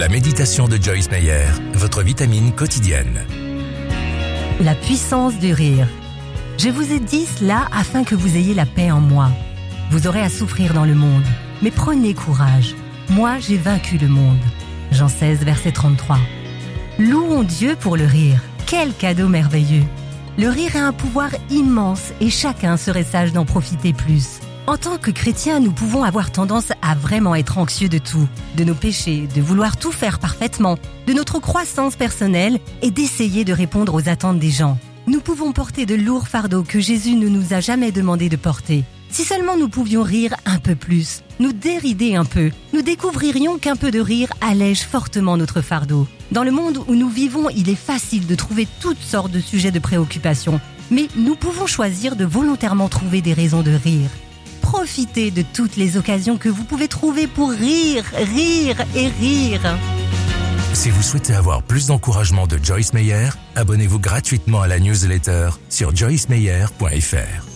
La méditation de Joyce Meyer, votre vitamine quotidienne. La puissance du rire. Je vous ai dit cela afin que vous ayez la paix en moi. Vous aurez à souffrir dans le monde, mais prenez courage. Moi, j'ai vaincu le monde. Jean 16, verset 33. Louons Dieu pour le rire. Quel cadeau merveilleux! Le rire a un pouvoir immense et chacun serait sage d'en profiter plus. En tant que chrétiens, nous pouvons avoir tendance à vraiment être anxieux de tout, de nos péchés, de vouloir tout faire parfaitement, de notre croissance personnelle et d'essayer de répondre aux attentes des gens. Nous pouvons porter de lourds fardeaux que Jésus ne nous a jamais demandé de porter. Si seulement nous pouvions rire un peu plus, nous dérider un peu, nous découvririons qu'un peu de rire allège fortement notre fardeau. Dans le monde où nous vivons, il est facile de trouver toutes sortes de sujets de préoccupation, mais nous pouvons choisir de volontairement trouver des raisons de rire. Profitez de toutes les occasions que vous pouvez trouver pour rire, rire et rire. Si vous souhaitez avoir plus d'encouragement de Joyce Meyer, abonnez-vous gratuitement à la newsletter sur joycemeyer.fr.